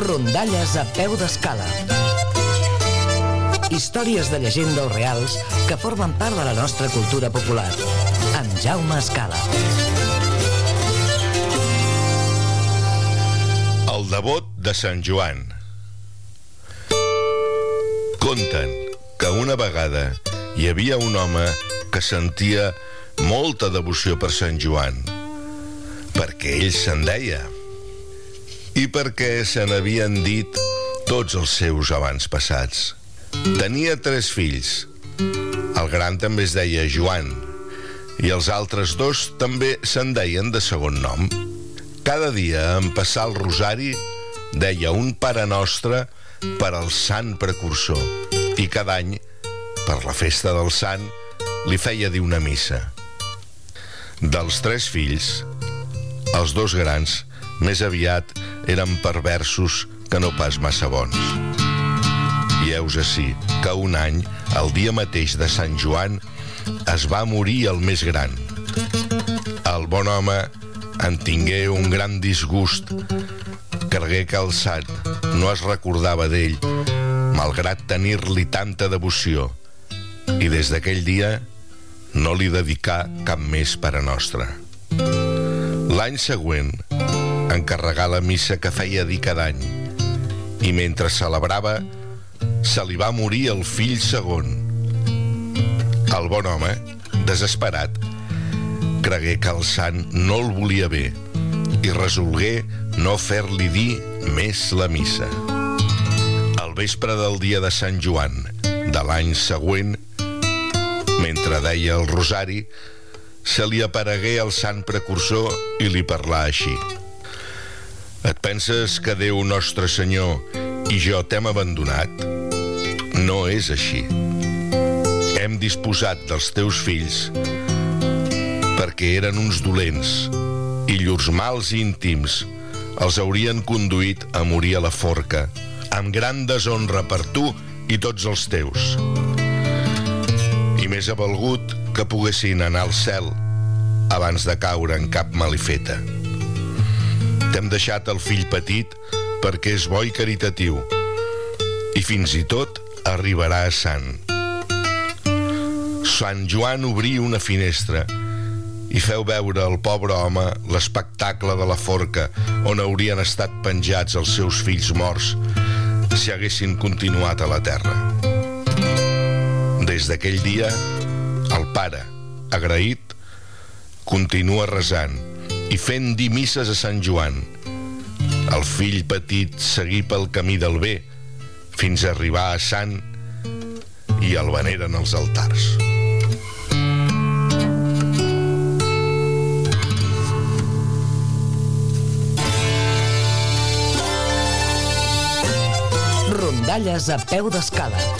Rondalles a peu d'escala. Històries de llegenda o reals que formen part de la nostra cultura popular. Amb Jaume Escala. El devot de Sant Joan. Conten que una vegada hi havia un home que sentia molta devoció per Sant Joan, perquè ell se'n deia, i perquè se n'havien dit tots els seus avantpassats. Tenia 3 fills. El gran també es deia Joan, i els altres 2 també se'n deien de segon nom. Cada dia, en passar el rosari, deia un Pare Nostre per al sant precursor, i cada any, per la festa del sant, li feia dir una missa. Dels 3 fills, els 2 grans més aviat eren perversos que no pas massa bons. I heus ací que un any, el dia mateix de Sant Joan, es va morir el més gran. El bon home en tingué un gran disgust. Cregué que el sant no es recordava d'ell, malgrat tenir-li tanta devoció, i des d'aquell dia no li dedicà cap més Pare Nostre. L'any següent encarregà la missa que feia dir cada any, i mentre celebrava se li va morir el fill segon. El bon home, desesperat, cregué que el sant no el volia bé i resolgué no fer-li dir més la missa. Al vespre del dia de Sant Joan de l'any següent, mentre deia el rosari, se li aparegué el sant precursor i li parlà així: Et penses que Déu Nostre Senyor i jo t'hem abandonat? No és així. Hem disposat dels teus fills perquè eren uns dolents i llurs mals íntims els haurien conduït a morir a la forca, amb gran deshonra per tu i tots els teus. I més ha valgut que poguessin anar al cel abans de caure en cap malifeta. T'hem deixat el fill petit perquè és bo i caritatiu, i fins i tot arribarà a sant. Sant Joan obrí una finestra i feu veure al pobre home l'espectacle de la forca on haurien estat penjats els seus fills morts si haguessin continuat a la terra. Des d'aquell dia, el pare, agraït, continua resant i fent dir misses a Sant Joan. El fill petit seguí pel camí del bé fins a arribar a sant i el veneren als altars. Rondalles a peu d'escala.